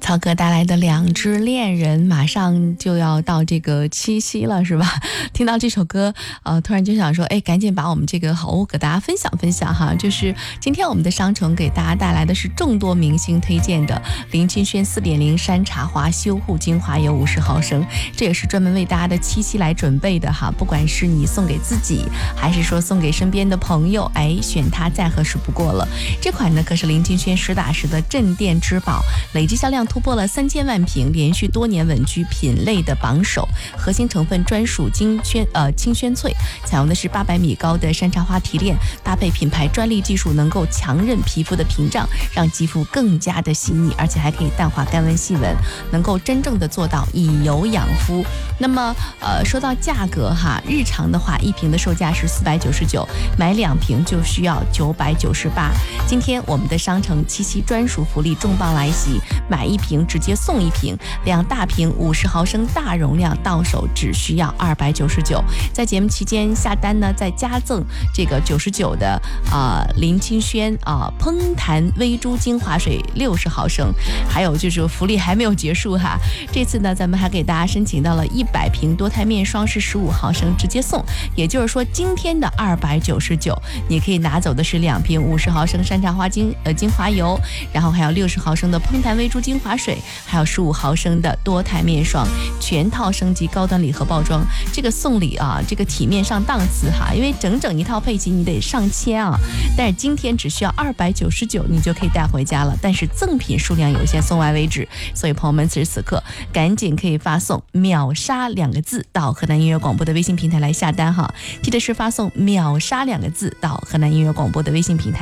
曹格带来的两只恋人，马上就要到这个七夕了，是吧？听到这首歌，突然就想说，赶紧把我们这个好物给大家分享分享哈。就是今天我们的商城给大家带来的是众多明星推荐的林清轩4.0山茶花修护精华油50毫升，这也是专门为大家的七夕来准备的哈。不管是你送给自己，还是说送给身边的朋友，选它再合适不过了。这款呢可是林清轩实打实的镇店之宝，累计销量突破了3000万瓶，连续多年稳居品类的榜首。核心成分专属清轩萃，采用的是800米高的山茶花提炼，搭配品牌专利技术，能够强韧皮肤的屏障，让肌肤更加的细腻，而且还可以淡化干纹细纹，能够真正的做到以油养肤。那么说到价格哈，日常的话1瓶的售价是499，买2瓶就需要998。今天我们的商城七夕专属福利重磅来袭，买1瓶直接送1瓶，2大瓶50毫升大容量，到手只需要299。在节目期间下单呢，再加赠这个99的林清轩烹弹微珠精华水60毫升，还有就是福利还没有结束哈。这次呢，咱们还给大家申请到了100瓶多肽面霜是15毫升直接送，也就是说今天的299，你可以拿走的是2瓶50毫升山茶花精华油，然后还有60毫升的烹弹微珠精华水，还有15毫升的多肽面霜，全套升级高端礼盒包装。这个送礼这个体面上档次哈，因为整一套配齐你得上千啊，但是今天只需要299，你就可以带回家了。但是赠品数量有限，送完为止，所以朋友们此时此刻赶紧可以发送秒杀2个字到河南音乐广播的微信平台来下单哈，记得是发送秒杀2个字到河南音乐广播的微信平台。